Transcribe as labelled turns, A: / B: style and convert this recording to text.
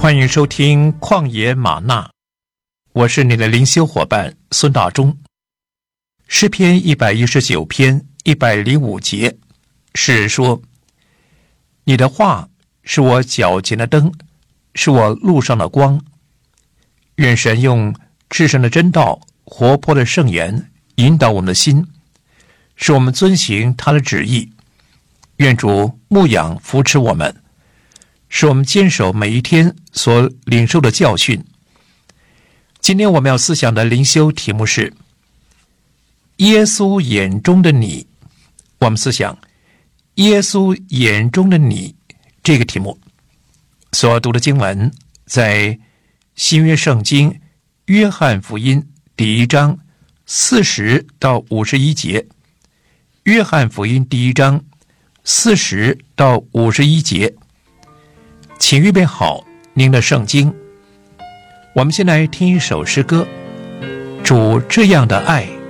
A: 欢迎收听旷野吗哪，我是你的灵修伙伴孙大中。诗篇119篇105节，诗人说：你的话是我脚前的灯，是我路上的光。愿神用至圣的真道、活泼的圣言引导我们的心，使我们遵行他的旨意。愿主牧养扶持我们，使我们坚守每一天所领受的教训。今天我们要思想的灵修题目是耶稣眼中的你。我们思想耶稣眼中的你这个题目。所读的经文在新约圣经约翰福音第1章40到51节。约翰福音第1章40到51节。请预备好您的圣经。我们先来听一首诗歌，主这样的爱